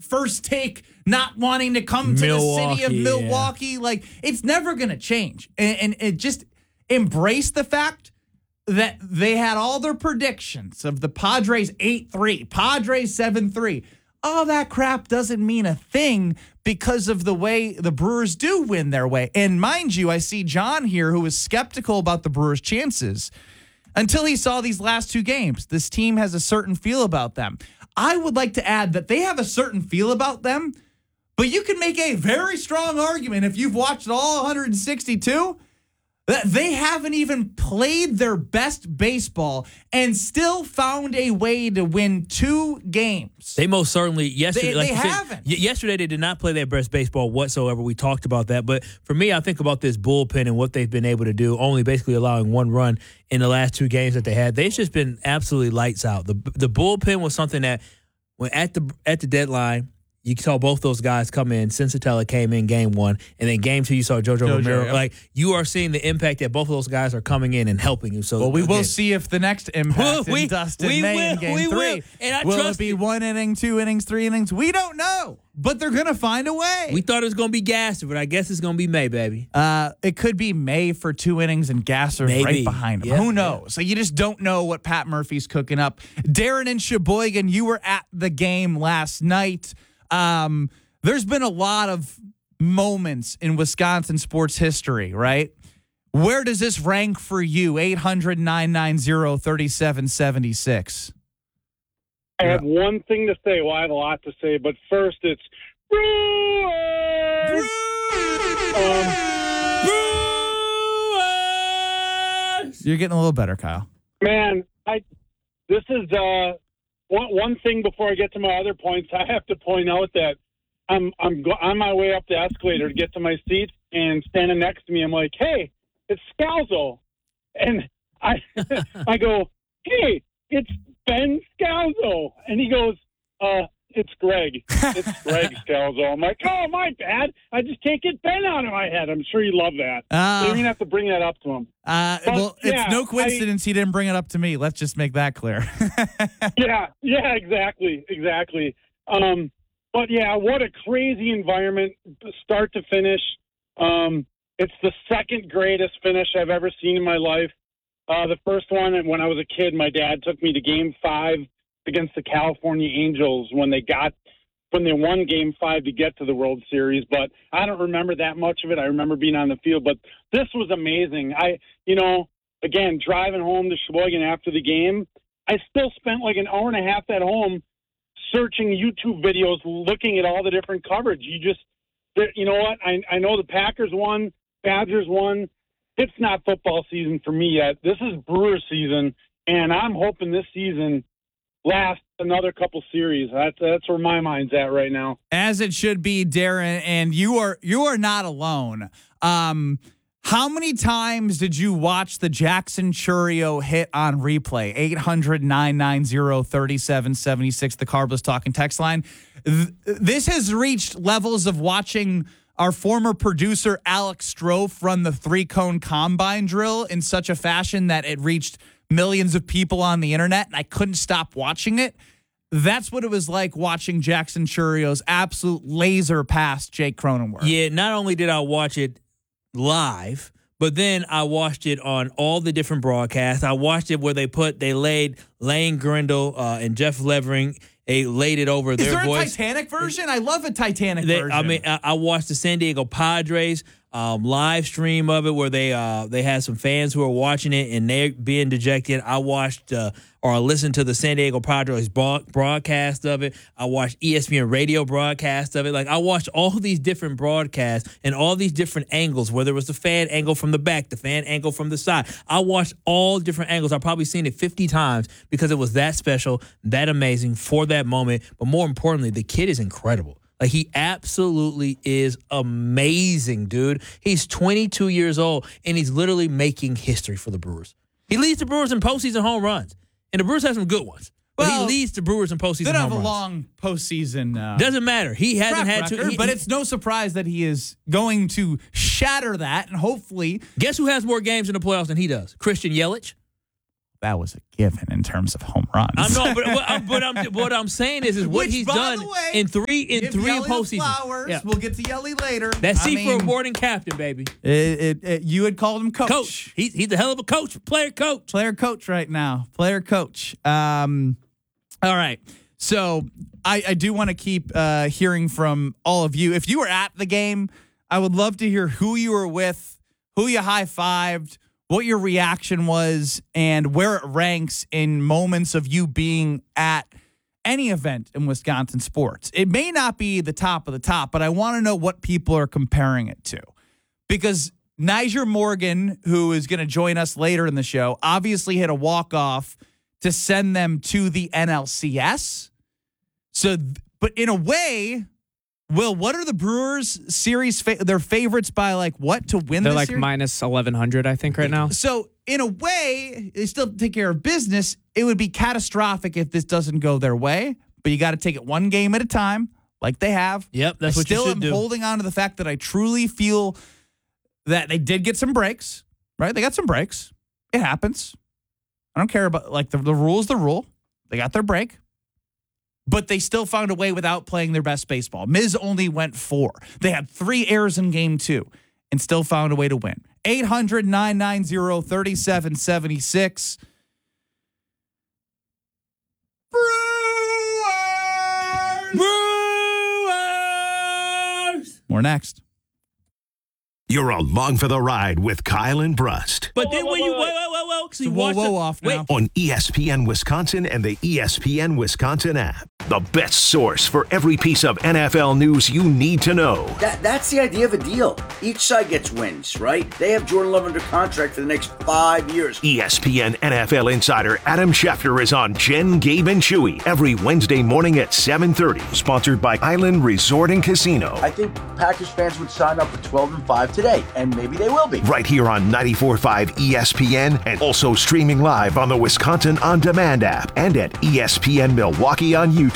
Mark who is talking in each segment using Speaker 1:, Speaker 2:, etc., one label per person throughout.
Speaker 1: First Take not wanting to come to the city of Milwaukee. Yeah. Like, it's never going to change. And it just embrace the fact that they had all their predictions of the Padres 8-3, Padres 7-3. All that crap doesn't mean a thing because of the way the Brewers do win their way. And mind you, I see John here who is skeptical about the Brewers' chances until he saw these last two games. This team has a certain feel about them. I would like to add that they have a certain feel about them, but you can make a very strong argument if you've watched all 162 that they haven't even played their best baseball and still found a way to win 2 games.
Speaker 2: They most certainly, yesterday,
Speaker 1: they haven't.
Speaker 2: Yesterday, they did not play their best baseball whatsoever. We talked about that. But for me, I think about this bullpen and what they've been able to do, only basically allowing 1 run in the last 2 games that they had. They've just been absolutely lights out. The bullpen was something that, when at the deadline, you saw both those guys come in. Sensatella came in game 1, and then game 2 you saw Jojo Romero.
Speaker 1: Yeah.
Speaker 2: Like, you are seeing the impact that both of those guys are coming in and helping you. So,
Speaker 1: well, we will see if the next impact in Dustin May in game 3 will it be 1 inning, 2 innings, 3 innings? We don't know, but they're gonna find a way.
Speaker 2: We thought it was gonna be Gasser, but I guess it's gonna be May, baby.
Speaker 1: It could be May for 2 innings and Gasser right behind him.
Speaker 2: Yeah,
Speaker 1: who knows? So you just don't know what Pat Murphy's cooking up. Darren and Sheboygan, you were at the game last night. There's been a lot of moments in Wisconsin sports history, right? Where does this rank for you? 800-990-3776.
Speaker 3: I have one thing to say. Well, I have a lot to say, but first it's Brewers!
Speaker 2: Brewers!
Speaker 1: You're getting a little better, Kyle.
Speaker 3: Man, this is one thing before I get to my other points. I have to point out that I'm on my way up the escalator to get to my seat, and standing next to me, I'm like, "Hey, it's Scalzo," and I go, "Hey, it's Ben Scalzo," and he goes, "It's Greg. It's Greg Scalzo." I'm like, "Oh, my bad. I just can't get Ben out of my head." I'm sure you love that. So you're gonna have to bring that up to him.
Speaker 1: It's no coincidence he didn't bring it up to me. Let's just make that clear.
Speaker 3: Yeah, exactly. But yeah, what a crazy environment, start to finish. It's the second greatest finish I've ever seen in my life. The first one, when I was a kid, my dad took me to Game 5 against the California Angels when they won Game 5 to get to the World Series. But I don't remember that much of it. I remember being on the field. But this was amazing. Again, driving home to Sheboygan after the game, I still spent like an hour and a half at home searching YouTube videos, looking at all the different coverage. You know what? I know the Packers won, Badgers won. It's not football season for me yet. This is Brewers season, and I'm hoping this season lasts another couple series. That's where my mind's at right now.
Speaker 1: As it should be, Darren, and you are not alone. How many times did you watch the Jackson Chourio hit on replay? 800-990-3776, the Carbless Talking text line. This has reached levels of watching our former producer Alex Strofe run the 3-cone combine drill in such a fashion that it reached millions of people on the internet, and I couldn't stop watching it. That's what it was like watching Jackson Chourio's absolute laser past Jake Cronenworth.
Speaker 2: Yeah, not only did I watch it live, but then I watched it on all the different broadcasts. I watched it where they laid Lane Grindle and Jeff Levering. They laid it over their voice.
Speaker 1: Is there a Titanic version? I love a Titanic version.
Speaker 2: I mean, I watched the San Diego Padres live stream of it where they had some fans who are watching it and they're being dejected. I watched or listened to the San Diego Padres broadcast of it. I watched ESPN radio broadcast of it. Like, I watched all these different broadcasts and all these different angles, whether it was the fan angle from the back, the fan angle from the side. I watched all different angles. I've probably seen it 50 times because it was that special, that amazing for that moment. But more importantly, the kid is incredible. Like, he absolutely is amazing, dude. He's 22 years old, and he's literally making history for the Brewers. He leads the Brewers in postseason home runs, and the Brewers have some good ones. But he leads the Brewers in postseason home runs.
Speaker 1: They don't have a long postseason
Speaker 2: doesn't matter. He hasn't had
Speaker 1: to. But it's no surprise that he is going to shatter that, and hopefully.
Speaker 2: Guess who has more games in the playoffs than he does? Christian Yelich.
Speaker 1: that was a given in terms of home runs.
Speaker 2: What I'm saying is what he's done in three postseasons.
Speaker 1: Flowers. Yeah. We'll get to Yelly later.
Speaker 2: That's C for awarding captain, baby.
Speaker 1: You had called him coach.
Speaker 2: Coach. He's a hell of a coach. Player coach right now.
Speaker 1: Player coach. All right. So I do want to keep hearing from all of you. If you were at the game, I would love to hear who you were with, who you high-fived, what your reaction was, and where it ranks in moments of you being at any event in Wisconsin sports. It may not be the top of the top, but I want to know what people are comparing it to. Because Nyjer Morgan, who is going to join us later in the show, obviously hit a walk-off to send them to the NLCS. So, but in a way, Will, what are the Brewers series? Their favorites by like what to win?
Speaker 4: They're
Speaker 1: this
Speaker 4: like
Speaker 1: series?
Speaker 4: minus 1,100, I think, right now.
Speaker 1: So in a way, they still take care of business. It would be catastrophic if this doesn't go their way. But you got to take it one game at a time, like they have.
Speaker 2: Yep, that's what you should do.
Speaker 1: Still am holding on to the fact that I truly feel that they did get some breaks. Right? They got some breaks. It happens. I don't care about like the rule is the rule. They got their break. But they still found a way without playing their best baseball. Miz only went 4. They had 3 errors in game 2 and still found a way to win. 800-990-3776. Brewers! More next.
Speaker 5: You're along for the ride with Kyle and Brust.
Speaker 2: But then when you
Speaker 1: whoa off now.
Speaker 5: On ESPN Wisconsin and the ESPN Wisconsin app. The best source for every piece of NFL news you need to know.
Speaker 6: That's the idea of a deal. Each side gets wins, right? They have Jordan Love under contract for the next 5 years.
Speaker 5: ESPN NFL insider Adam Schefter is on Jen, Gabe, and Chewy every Wednesday morning at 7:30. Sponsored by Island Resort and Casino.
Speaker 6: I think Packers fans would sign up for 12-5 today, and maybe they will be.
Speaker 5: Right here on 94.5 ESPN and also streaming live on the Wisconsin On Demand app and at ESPN Milwaukee on YouTube.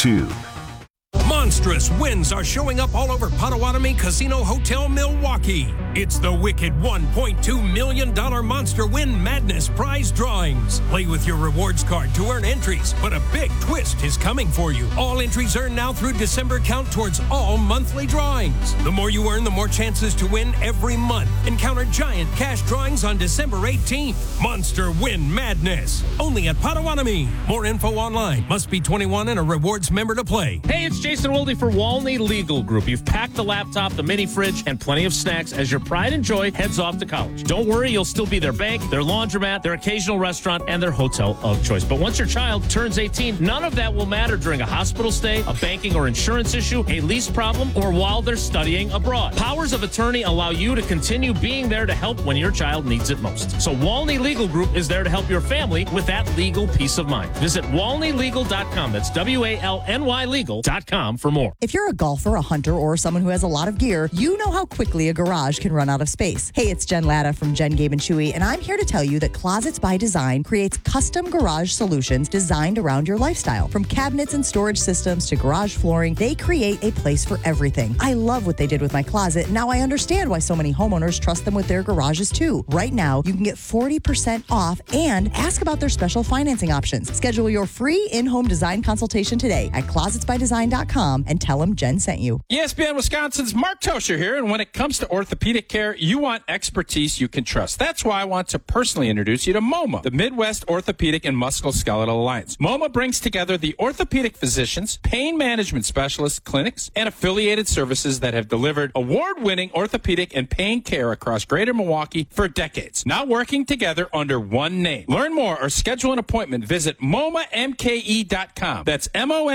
Speaker 7: Monstrous wins are showing up all over Potawatomi Casino Hotel Milwaukee. It's the wicked $1.2 million Monster Win Madness prize drawings. Play with your rewards card to earn entries, but a big twist is coming for you. All entries earned now through December count towards all monthly drawings. The more you earn, the more chances to win every month. Encounter giant cash drawings on December 18th. Monster Win Madness. Only at Potawatomi. More info online. Must be 21 and a rewards member to play.
Speaker 8: Hey, it's Jason Wilde for Walney Legal Group. You've packed the laptop, the mini fridge, and plenty of snacks as your pride and joy heads off to college. Don't worry, you'll still be their bank, their laundromat, their occasional restaurant, and their hotel of choice. But once your child turns 18, none of that will matter during a hospital stay, a banking or insurance issue, a lease problem, or while they're studying abroad. Powers of attorney allow you to continue being there to help when your child needs it most. So Walney Legal Group is there to help your family with that legal peace of mind. Visit WalneyLegal.com. That's WALNY Legal.com for more.
Speaker 9: If you're a golfer, a hunter, or someone who has a lot of gear, you know how quickly a garage can run out of space. Hey, it's Jen Latta from Jen, Gabe, and Chewy, and I'm here to tell you that Closets by Design creates custom garage solutions designed around your lifestyle. From cabinets and storage systems to garage flooring, they create a place for everything. I love what they did with my closet. Now I understand why so many homeowners trust them with their garages too. Right now, you can get 40% off and ask about their special financing options. Schedule your free in-home design consultation today at closetsbydesign.com and tell them Jen sent you.
Speaker 10: ESPN Wisconsin's Mark Tosher here, and when it comes to orthopedic care, you want expertise you can trust. That's why I want to personally introduce you to MoMA, the Midwest Orthopedic and Musculoskeletal Alliance. MoMA brings together the orthopedic physicians, pain management specialists, clinics, and affiliated services that have delivered award-winning orthopedic and pain care across greater Milwaukee for decades. Now working together under one name. Learn more or schedule an appointment. Visit MoMAMKE.com. That's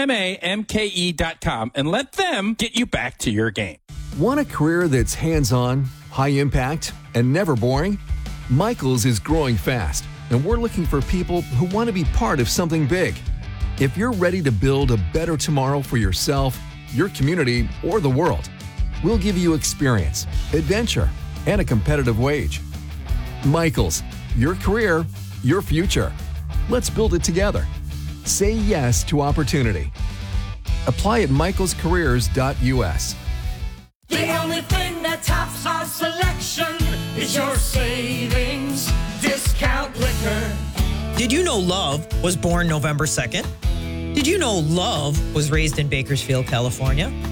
Speaker 10: MoMAMKE.com, and let them get you back to your game.
Speaker 11: Want a career that's hands-on, high impact, and never boring? Michaels is growing fast, and we're looking for people who want to be part of something big. If you're ready to build a better tomorrow for yourself, your community, or the world, we'll give you experience, adventure, and a competitive wage. Michaels, your career, your future. Let's build it together. Say yes to opportunity. Apply at michaelscareers.us.
Speaker 12: The only thing that tops our selection is your savings discount liquor.
Speaker 13: Did you know Love was born November 2nd? Did you know Love was raised in Bakersfield, California?